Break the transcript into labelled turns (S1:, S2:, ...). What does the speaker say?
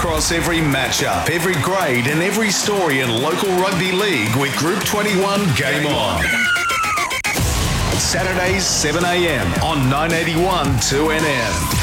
S1: across every matchup, every grade and every story in local rugby league with Group 21 Game On. Saturdays 7am on 981 2NM.